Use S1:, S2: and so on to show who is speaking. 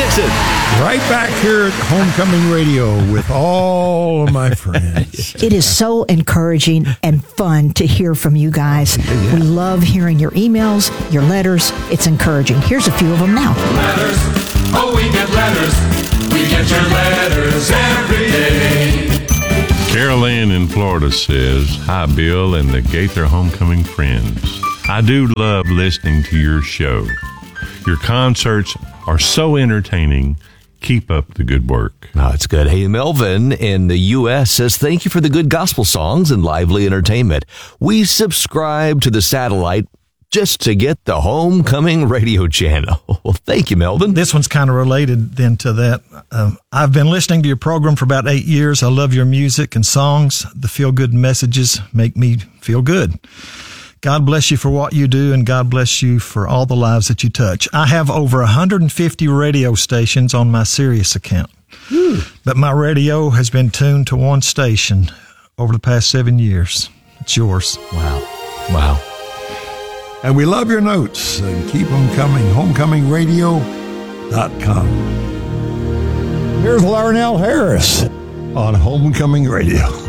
S1: Dixon.
S2: Right back here at Homecoming Radio with all of my friends.
S3: It is so encouraging and fun to hear from you guys.
S2: Yeah.
S3: We love hearing your emails, your letters. It's encouraging. Here's a few of them now.
S4: Letters, oh, we get letters. We get your letters every day.
S5: Carol Ann in Florida says, "Hi, Bill and the Gaither Homecoming friends. I do love listening to your show. Your concerts are so entertaining. Keep up the good work."
S1: Oh, it's good. Hey, Melvin in the U.S. says, "Thank you for the good gospel songs and lively entertainment. We subscribe to the satellite just to get the Homecoming Radio channel." Well, thank you, Melvin.
S6: This one's kind of related then to that. I've been listening to your program for about 8 years. I love your music and songs. The feel-good messages make me feel good. God bless you for what you do, and God bless you for all the lives that you touch. I have over 150 radio stations on my Sirius account, but my radio has been tuned to one station over the past 7 years. It's yours.
S1: Wow.
S2: And we love your notes and keep them coming. HomecomingRadio.com. Here's Larnell Harris on Homecoming Radio.